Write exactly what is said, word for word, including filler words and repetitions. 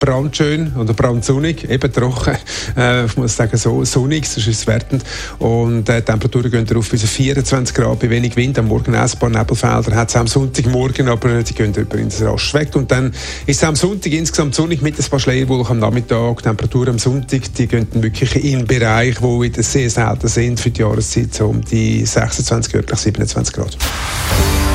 brandschön oder brandsonnig, eben trocken, äh, ich muss sagen, so sonnig, das ist wertend. Und äh, die Temperaturen gehen darauf bis vierundzwanzig Grad bei wenig Wind. Am Morgen auch ein paar Nebelfelder hat es am Sonntagmorgen, aber die gehen über ins Rasch weg. Und dann ist es am Sonntag insgesamt sonnig mit ein paar Schleierwolken am Nachmittag. Die Temperaturen am Sonntag, die gehen dann wirklich in einen Bereich, die wieder sehr selten sind für die Jahreszeit, so um die sechsundzwanzig, wirklich siebenundzwanzig Grad.